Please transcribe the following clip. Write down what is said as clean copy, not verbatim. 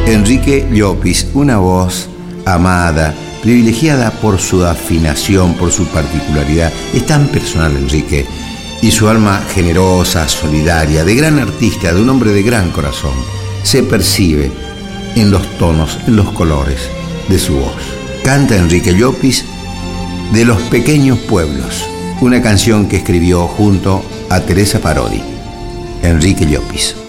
Enrique Llopis, una voz amada, privilegiada por su afinación, por su particularidad. Es tan personal, Enrique, y su alma generosa, solidaria, de gran artista, de un hombre de gran corazón, se percibe en los tonos, en los colores de su voz. Canta Enrique Llopis de Los Pequeños Pueblos, una canción que escribió junto a Teresa Parodi. Enrique Llopis.